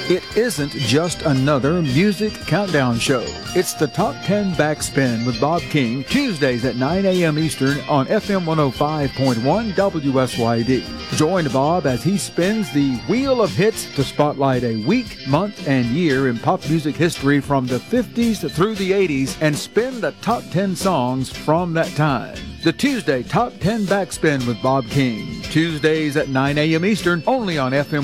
It isn't just another music countdown show. It's the Top 10 Backspin with Bob King, Tuesdays at 9 a.m. Eastern on FM 105.1 WSYD. Join Bob as he spins the Wheel of Hits to spotlight a week, month, and year in pop music history from the 50s through the 80s and spin the top 10 songs from that time. The Tuesday Top 10 Backspin with Bob King, Tuesdays at 9 a.m. Eastern, only on FM